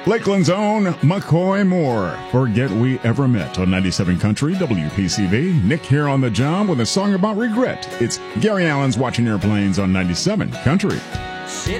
Lakeland's own McCoy Moore. Forget We Ever Met on 97 Country WPCV. Nick here on the job with a song about regret. It's Gary Allen's Watching Airplanes on 97 Country.